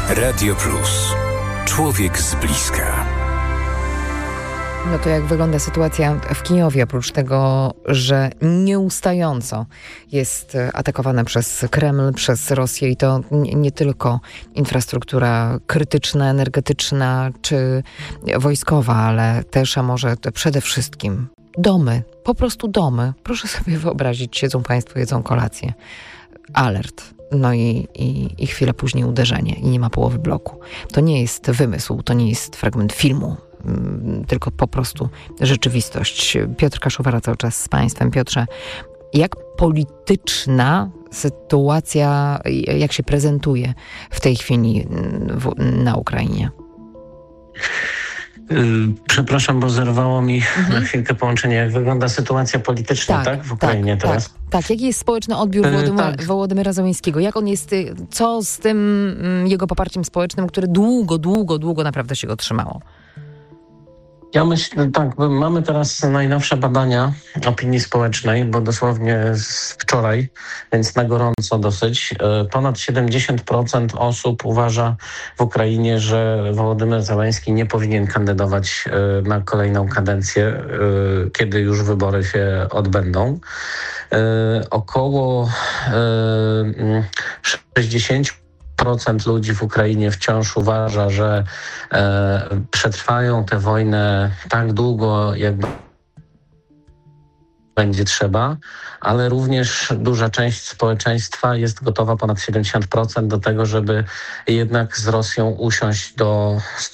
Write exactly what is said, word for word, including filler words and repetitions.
Radio Plus. Człowiek z bliska. No to jak wygląda sytuacja w Kijowie, oprócz tego, że nieustająco jest atakowana przez Kreml, przez Rosję i to nie tylko infrastruktura krytyczna, energetyczna czy wojskowa, ale też, a może przede wszystkim domy, po prostu domy. Proszę sobie wyobrazić, siedzą państwo, jedzą kolację. Alert. No i, i, i chwilę później uderzenie i nie ma połowy bloku. To nie jest wymysł, to nie jest fragment filmu, tylko po prostu rzeczywistość. Piotr Kaszowara cały czas z państwem. Piotrze, jak polityczna sytuacja, jak się prezentuje w tej chwili w, na Ukrainie? Przepraszam, bo zerwało mi mhm. na chwilkę połączenie. Jak wygląda sytuacja polityczna, tak, tak w Ukrainie tak, teraz? Tak, tak. Jaki jest społeczny odbiór Wołodymyra, tak. Wołodymyra Zełenskiego? Jak on jest, co z tym jego poparciem społecznym, które długo, długo, długo naprawdę się go trzymało? Ja myślę, tak, mamy teraz najnowsze badania opinii społecznej, bo dosłownie z wczoraj, więc na gorąco dosyć. Ponad siedemdziesiąt procent osób uważa w Ukrainie, że Wołodymyr Zełenski nie powinien kandydować na kolejną kadencję, kiedy już wybory się odbędą. Około sześćdziesiąt procent ludzi w Ukrainie wciąż uważa, że e, przetrwają tę wojnę tak długo, jak będzie trzeba, ale również duża część społeczeństwa jest gotowa, ponad siedemdziesiąt procent, do tego, żeby jednak z Rosją usiąść do